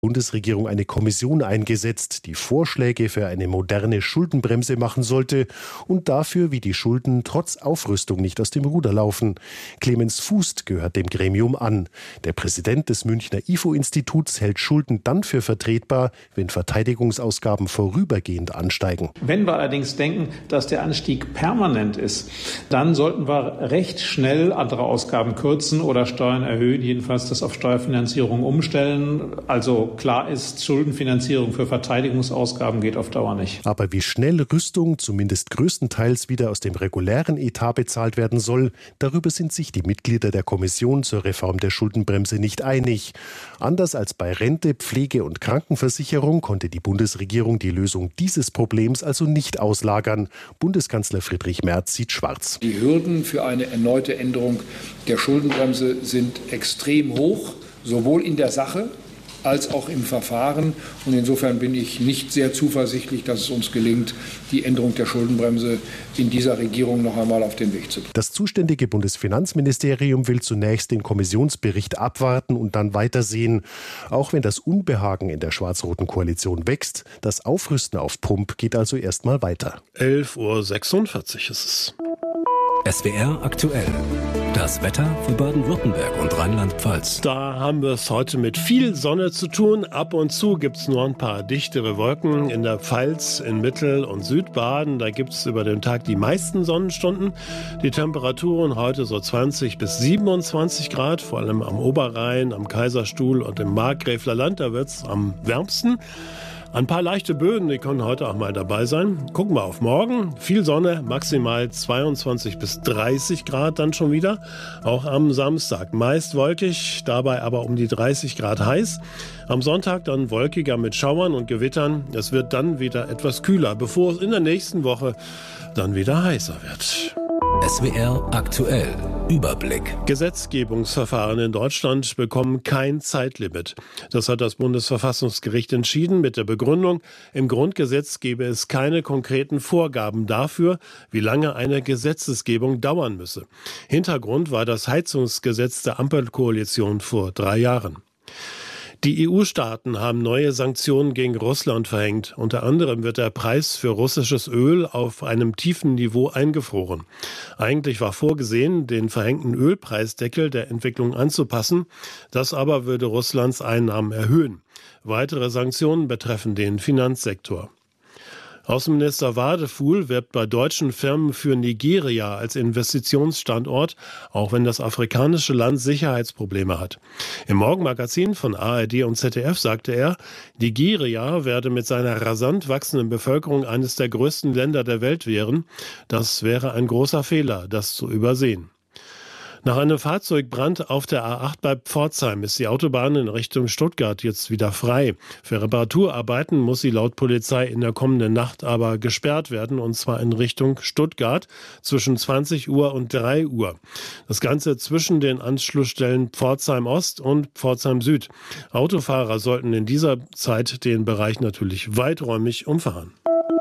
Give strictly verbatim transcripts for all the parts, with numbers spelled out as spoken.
Bundesregierung eine Kommission eingesetzt, die Vorschläge für eine moderne Schuldenbremse machen sollte und dafür, wie die Schulden trotz Aufrüstung nicht aus dem Ruder laufen. Clemens Fußt gehört dem Gremium an. Der Präsident des Münchner I F O-Instituts hält Schulden dann für vertretbar, wenn Verteidigungsausgaben vorübergehend ansteigen. Wenn wir allerdings denken, dass der Anstieg permanent ist, dann sollten wir recht schnell andere Ausgaben kürzen oder Steuern erhöhen, jedenfalls das auf Steuerfinanzierung umstellen. Also klar ist, Schuldenfinanzierung für Verteidigungsausgaben geht auf Dauer nicht. Aber wie schnell Rüstung zumindest größtenteils wieder aus dem regulären Etat bezahlt werden soll, darüber sind sich die Mitglieder der Kommission zur Reform der Schuldenbremse nicht einig. Anders als bei Rente, Pflege und Krankenversicherung konnte die Bundesregierung die Lösung dieses Problems also nicht auslagern. Bundeskanzler Friedrich Merz sieht schwarz. Die Hürden für eine erneute Änderung der Schuldenbremse sind extrem hoch, sowohl in der Sache als auch im Verfahren. Und insofern bin ich nicht sehr zuversichtlich, dass es uns gelingt, die Änderung der Schuldenbremse in dieser Regierung noch einmal auf den Weg zu bringen. Das zuständige Bundesfinanzministerium will zunächst den Kommissionsbericht abwarten und dann weitersehen. Auch wenn das Unbehagen in der schwarz-roten Koalition wächst, das Aufrüsten auf Pump geht also erstmal weiter. elf Uhr sechsundvierzig ist es. S W R aktuell. Das Wetter für Baden-Württemberg und Rheinland-Pfalz. Da haben wir es heute mit viel Sonne zu tun. Ab und zu gibt es nur ein paar dichtere Wolken. In der Pfalz, in Mittel- und Südbaden, da gibt es über den Tag die meisten Sonnenstunden. Die Temperaturen heute so zwanzig bis siebenundzwanzig Grad, vor allem am Oberrhein, am Kaiserstuhl und im Markgräfler Land, da wird es am wärmsten. Ein paar leichte Böen, die können heute auch mal dabei sein. Gucken wir auf morgen. Viel Sonne, maximal zweiundzwanzig bis dreißig Grad dann schon wieder. Auch am Samstag meist wolkig, dabei aber um die dreißig Grad heiß. Am Sonntag dann wolkiger mit Schauern und Gewittern. Es wird dann wieder etwas kühler, bevor es in der nächsten Woche dann wieder heißer wird. S W R aktuell. Überblick. Gesetzgebungsverfahren in Deutschland bekommen kein Zeitlimit. Das hat das Bundesverfassungsgericht entschieden mit der Begründung, im Grundgesetz gebe es keine konkreten Vorgaben dafür, wie lange eine Gesetzesgebung dauern müsse. Hintergrund war das Heizungsgesetz der Ampelkoalition vor drei Jahren. Die E U-Staaten haben neue Sanktionen gegen Russland verhängt. Unter anderem wird der Preis für russisches Öl auf einem tiefen Niveau eingefroren. Eigentlich war vorgesehen, den verhängten Ölpreisdeckel der Entwicklung anzupassen. Das aber würde Russlands Einnahmen erhöhen. Weitere Sanktionen betreffen den Finanzsektor. Außenminister Wadefuhl wirbt bei deutschen Firmen für Nigeria als Investitionsstandort, auch wenn das afrikanische Land Sicherheitsprobleme hat. Im Morgenmagazin von A R D und Z D F sagte er, Nigeria werde mit seiner rasant wachsenden Bevölkerung eines der größten Länder der Welt werden. Das wäre ein großer Fehler, das zu übersehen. Nach einem Fahrzeugbrand auf der A acht bei Pforzheim ist die Autobahn in Richtung Stuttgart jetzt wieder frei. Für Reparaturarbeiten muss sie laut Polizei in der kommenden Nacht aber gesperrt werden, und zwar in Richtung Stuttgart zwischen zwanzig Uhr und drei Uhr. Das Ganze zwischen den Anschlussstellen Pforzheim Ost und Pforzheim Süd. Autofahrer sollten in dieser Zeit den Bereich natürlich weiträumig umfahren.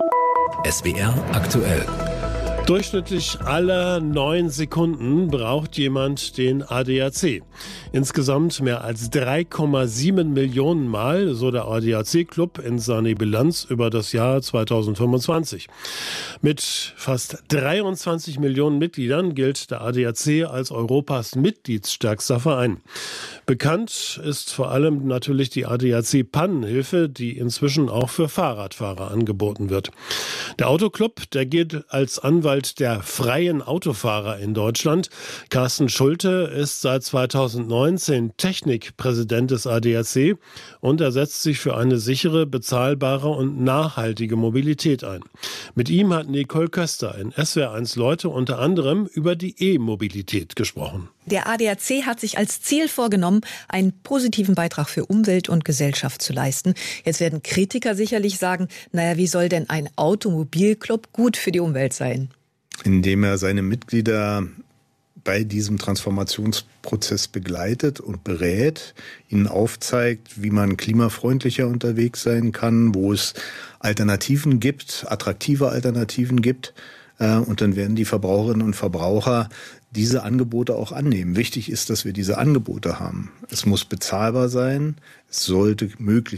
S W R aktuell. Durchschnittlich alle neun Sekunden braucht jemand den A D A C. Insgesamt mehr als drei Komma sieben Millionen Mal, so der A D A C-Club in seiner Bilanz über das Jahr zweitausendfünfundzwanzig. Mit fast dreiundzwanzig Millionen Mitgliedern gilt der A D A C als Europas mitgliedsstärkster Verein. Bekannt ist vor allem natürlich die A D A C-Pannenhilfe, die inzwischen auch für Fahrradfahrer angeboten wird. Der Autoclub, der gilt als Anwalt der freien Autofahrer in Deutschland. Carsten Schulte ist seit zweitausendneunzehn Technikpräsident des A D A C und er setzt sich für eine sichere, bezahlbare und nachhaltige Mobilität ein. Mit ihm hat Nicole Köster in S W R eins Leute unter anderem über die E-Mobilität gesprochen. Der A D A C hat sich als Ziel vorgenommen, einen positiven Beitrag für Umwelt und Gesellschaft zu leisten. Jetzt werden Kritiker sicherlich sagen, naja, wie soll denn ein Automobilclub gut für die Umwelt sein? Indem er seine Mitglieder bei diesem Transformationsprozess begleitet und berät, ihnen aufzeigt, wie man klimafreundlicher unterwegs sein kann, wo es Alternativen gibt, attraktive Alternativen gibt, Und dann werden die Verbraucherinnen und Verbraucher diese Angebote auch annehmen. Wichtig ist, dass wir diese Angebote haben. Es muss bezahlbar sein. Es sollte möglichst